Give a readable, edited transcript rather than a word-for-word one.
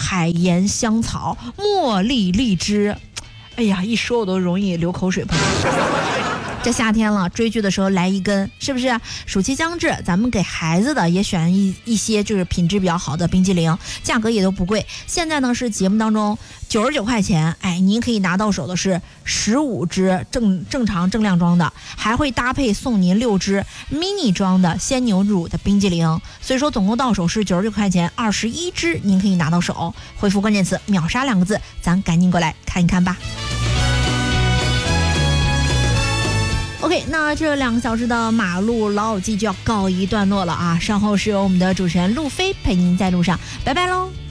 海盐香草、茉莉荔枝。哎呀，一说我都容易流口水喷。这夏天了，追剧的时候来一根，是不是？暑期将至，咱们给孩子的也选一些就是品质比较好的冰激凌，价格也都不贵。现在呢是节目当中99块钱，哎，您可以拿到手的是15支正常正量装的，还会搭配送您6支 mini 装的鲜牛乳的冰激凌。所以说总共到手是99块钱，21支您可以拿到手。回复关键词秒杀2个字，咱赶紧过来看一看吧。OK， 那这2个小时的马路老友记就要告一段落了啊！稍后是由我们的主持人路飞陪您在路上，拜拜喽。